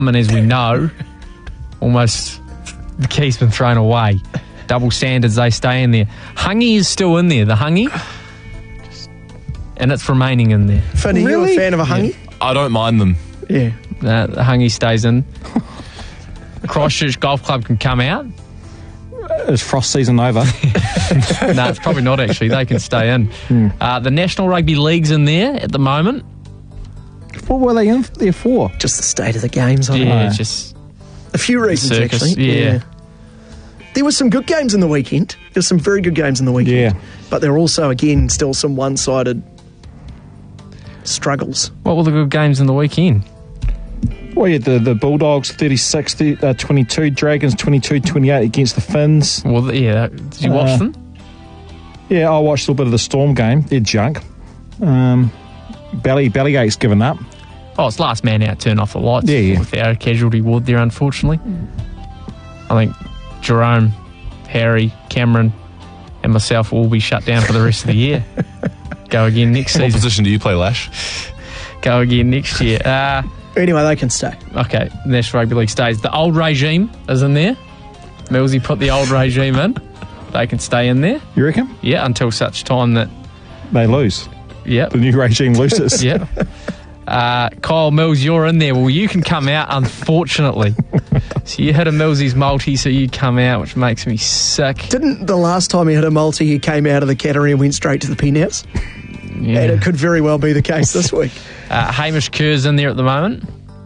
and as we know, almost the key's been thrown away. Double standards, they stay in there. Hungy is still in there, the Hungy. And it's remaining in there. Finn, are you a fan of a Hungy? Yeah. I don't mind them. Yeah. The Hungy stays in. Christchurch Golf Club can come out. Is frost season over? No, it's probably not actually. They can stay in. The National Rugby League's in there at the moment. What were they in there for? Just the state of the games, I Yeah, know. just A few reasons, circus, actually. yeah. There were some good games in the weekend. There's some very good games in the weekend. Yeah. But there are also, again, still some one-sided struggles. what were the good games in the weekend? Well, yeah, the Bulldogs 36-22, Dragons 22-28 against the Finns. Well, yeah. Did you watch them? Yeah, I watched a little bit of the Storm game. They're junk. Ballygate's given up. Oh, it's last man out, turn off the lights. Yeah. Without a casualty ward there, unfortunately. I think Jerome, Harry, Cameron, and myself will all be shut down for the rest of the year. Go again next What season. position do you play, Lash? Go again next year. Anyway, they can stay. Okay, National Rugby League stays. The old regime is in there. Millsy put the old regime in. They can stay in there. You reckon? Yeah, until such time that... They lose. Yep. The new regime loses. Yep. Kyle Mills, you're in there. Well, you can come out, unfortunately. So you hit a Millsy's multi, so you come out, which makes me sick. Didn't the last time he hit a multi, he came out of the category and went straight to the penouts? Yeah. And it could very well be the case this week. Hamish Kerr's in there at the moment.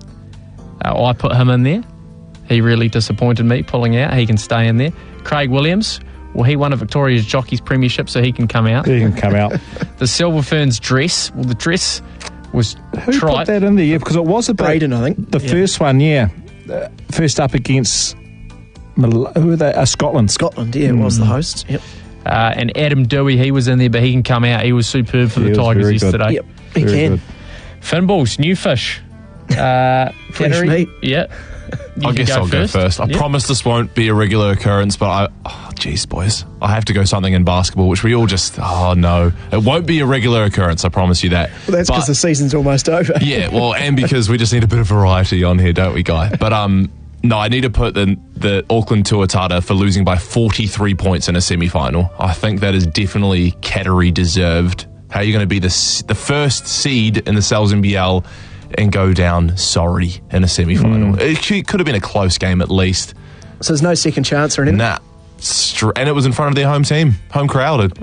I put him in there. He really disappointed me pulling out. He can stay in there. Craig Williams, well, he won a Victoria's Jockeys Premiership, so he can come out. He can come out. The Silver Ferns dress, well, the dress was Who put that in there? Yeah, because it was a bit... Braden, I think. The first one, yeah. First up against... Who were they? Scotland. Scotland, yeah, was the host. Yep. And Adam Dewey, he was in there, but he can come out. He was superb for the He was Tigers very good. yesterday. Yep, he Very can. good. Finn Balls, new fish. Fresh meat. Yeah. I guess I'll go first. I Yeah. promise this won't be a regular occurrence, but geez, boys. I have to go something in basketball, which we all just, no. It won't be a regular occurrence, I promise you that. Well, that's because But- the season's almost over. Yeah, well, and because we just need a bit of variety on here, don't we, Guy? But no, I need to put the Auckland Tuatara for losing by 43 points in a semi-final. I think that is definitely category deserved. How are you going to be the first seed in the Sal's NBL and go down sorry in a semi-final? It could have been a close game at least. So there's no second chance or anything? Nah. And it was in front of their home team, home crowded.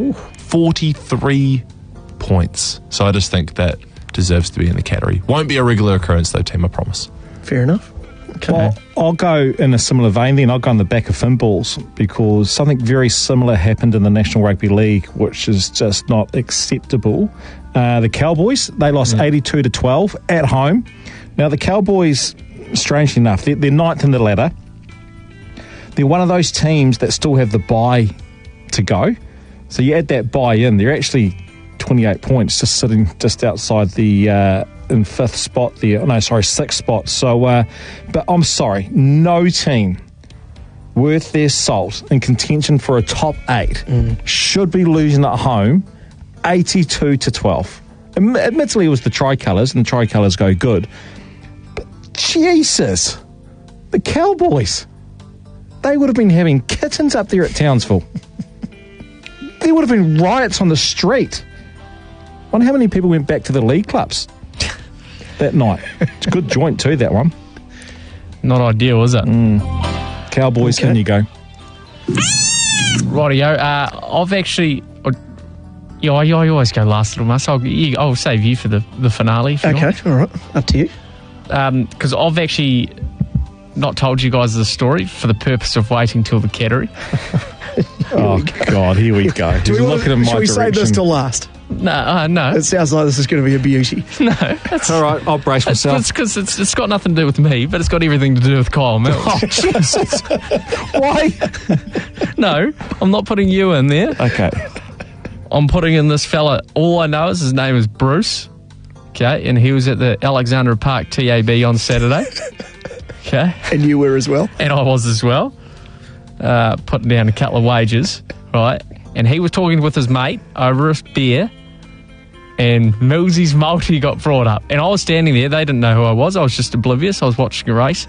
43 points. So I just think that deserves to be in the category. Won't be a regular occurrence though, team, I promise. Fair enough. Okay. Well, I'll go in a similar vein then. I'll go on the back of Finballs because something very similar happened in the National Rugby League, which is just not acceptable. The Cowboys, they lost 82-12 at home. Now, the Cowboys, strangely enough, they're ninth in the ladder. They're one of those teams that still have the bye to go. So you add that bye in, they're actually 28 points, just sitting just outside the in fifth spot there. No, sorry, sixth spot. So, but I'm sorry, no team worth their salt in contention for a top 8 should be losing at home 82-12. Admittedly, it was the Tricolours, and the Tricolours go good. But Jesus, the Cowboys, they would have been having kittens up there at Townsville. There would have been riots on the street. I wonder how many people went back to the league clubs that night. It's a good joint too, that one. Not ideal, is it? Cowboys, Okay. in you go. Rightio. I've actually... I always go last, little Mus. I'll save you for the finale. If you Okay, all right. Up to you. Because I've actually not told you guys the story for the purpose of waiting till the category. Oh, God, here we go. He's looking in my Should we save direction. this till last? No. It sounds like this is going to be a beauty. No. All right, I'll brace myself. It's because it's got nothing to do with me, but it's got everything to do with Kyle Mills. Oh, Jesus. Why? No, I'm not putting you in there. Okay. I'm putting in this fella. All I know is his name is Bruce. Okay, and he was at the Alexandra Park TAB on Saturday. Okay, And you were as well. and I was as well. Putting down a couple of wages, right? And he was talking with his mate over a beer, and Millsy's multi got brought up. And I was standing there. They didn't know who I was. I was just oblivious. I was watching a race.